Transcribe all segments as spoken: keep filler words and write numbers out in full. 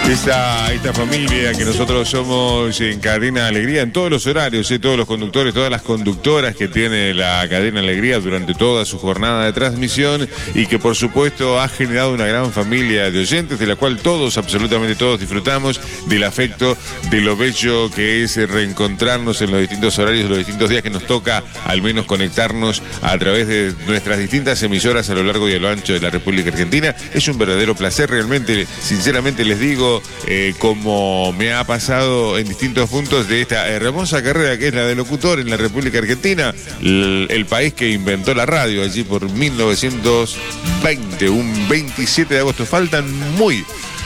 Esta, esta familia que nosotros somos en Cadena Alegría, en todos los horarios, ¿eh? Todos los conductores, todas las conductoras que tiene la Cadena Alegría durante toda su jornada de transmisión, y que por supuesto ha generado una gran familia de oyentes, de la cual todos, absolutamente todos, disfrutamos del afecto, de lo bello que es reencontrarnos en los distintos horarios, de los distintos días que nos toca al menos conectarnos a través de nuestras distintas emisoras a lo largo y a lo ancho de la República Argentina. Es un verdadero placer, realmente, sinceramente les digo, Eh, como me ha pasado en distintos puntos de esta hermosa carrera que es la de locutor en la República Argentina, el, el país que inventó la radio allí por mil novecientos veinte, un veintisiete de agosto. Faltan muy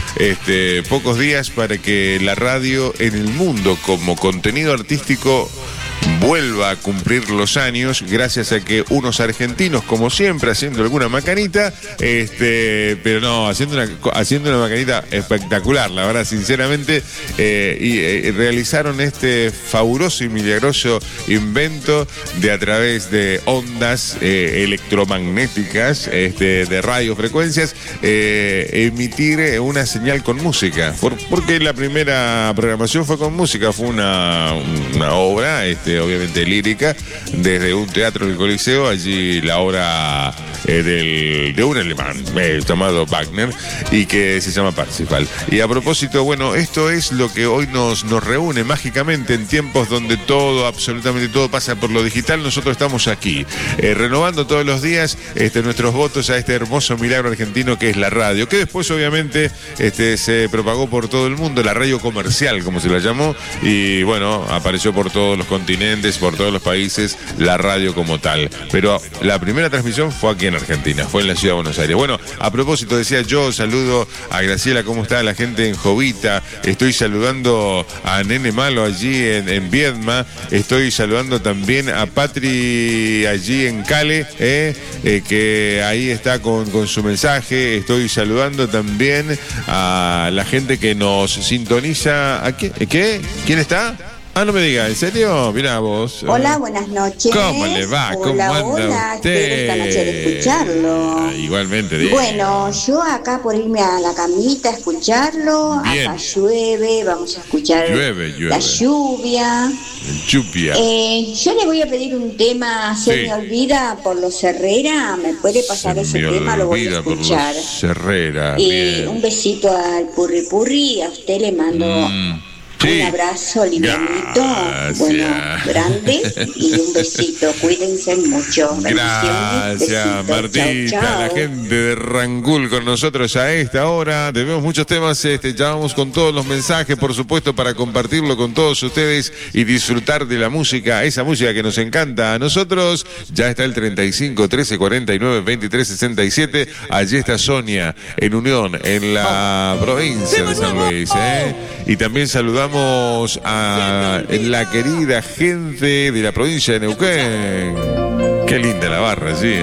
este, pocos días para que la radio en el mundo como contenido artístico vuelva a cumplir los años, gracias a que unos argentinos, como siempre, haciendo alguna macanita, este, pero no, haciendo una, haciendo una macanita espectacular, la verdad, sinceramente, eh, y eh, realizaron este fabuloso y milagroso invento de, a través de ondas eh, electromagnéticas, este, de radiofrecuencias, eh, emitir una señal con música. Por, porque la primera programación fue con música, fue una, una obra, este, obviamente lírica, desde un teatro del Coliseo, allí la obra eh, del, de un alemán eh, llamado Wagner, y que se llama Parsifal. Y a propósito, bueno, esto es lo que hoy nos, nos reúne mágicamente en tiempos donde todo, absolutamente todo pasa por lo digital. Nosotros estamos aquí, eh, renovando todos los días este, nuestros votos a este hermoso milagro argentino que es la radio, que después obviamente este, se propagó por todo el mundo, la radio comercial, como se la llamó, y bueno, apareció por todos los continentes, por todos los países, la radio como tal. Pero la primera transmisión fue aquí en Argentina, fue en la ciudad de Buenos Aires. Bueno, a propósito, decía yo, saludo a Graciela, ¿cómo está la gente en Jovita? Estoy saludando a Nene Malo allí en, en Viedma. Estoy saludando también a Patri allí en Cale, eh, eh, que ahí está con, con su mensaje. Estoy saludando también a la gente que nos sintoniza. ¿A qué? ¿Qué? ¿Quién está? Ah, no me diga, ¿en serio? Mirá vos. Hola, buenas noches. ¿Cómo le va? ¿Cómo hola, anda hola, usted? espero esta noche de escucharlo. Ah, igualmente, diga. Bueno, yo acá por irme a la camita a escucharlo, Bien. acá llueve, vamos a escuchar Llueve, llueve. la lluvia. Chupia. Eh, yo le voy a pedir un tema, Se Sí. me olvida, por los Herrera, ¿me puede pasar Se ese me tema? Lo voy a olvida por los escuchar. Herrera, Y bien. un besito al Purri Purri, a usted le mando... Mm, sí. Un abrazo livianito, Gracias. bueno, grande, y un besito. Cuídense mucho. Gracias, Besitos. Martita, Chau, chau. la gente de Rangul con nosotros a esta hora. Tenemos muchos temas, este, ya vamos con todos los mensajes, por supuesto, para compartirlo con todos ustedes y disfrutar de la música, esa música que nos encanta a nosotros. Ya está el treinta y cinco, trece, cuarenta y nueve, veintitrés, sesenta y siete. Allí está Sonia, en Unión, en la provincia de San Luis, ¿eh? Y también saludamos a la querida gente de la provincia de Neuquén. Qué linda la barra, sí.